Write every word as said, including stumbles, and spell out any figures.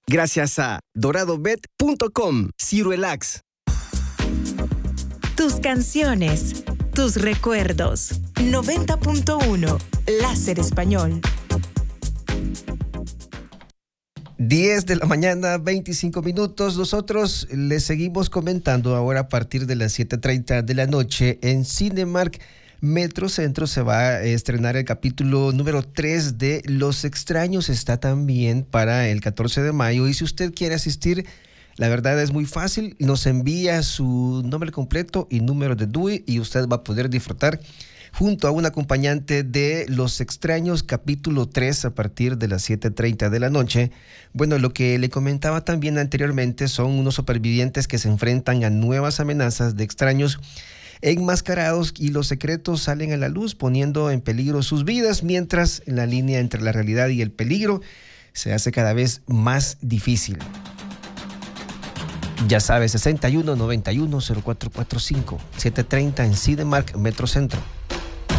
Gracias a doradobet punto com. Cirelax. Tus canciones, tus recuerdos. noventa punto uno, Láser Español. diez de la mañana, veinticinco minutos. Nosotros les seguimos comentando ahora a partir de las siete treinta de la noche en Cinemark Metrocentro se va a estrenar el capítulo número tres de Los Extraños. Está también para el catorce de mayo. Y si usted quiere asistir, la verdad es muy fácil. Nos envía su nombre completo y número de D U I y usted va a poder disfrutar junto a un acompañante de Los Extraños, capítulo tres, a partir de las siete treinta de la noche. Bueno, lo que le comentaba también anteriormente son unos supervivientes que se enfrentan a nuevas amenazas de extraños enmascarados y los secretos salen a la luz poniendo en peligro sus vidas, mientras la línea entre la realidad y el peligro se hace cada vez más difícil. Ya sabes, sesenta y uno noventa y uno cero cuatro cuarenta y cinco, siete treinta en Cinemark Metrocentro.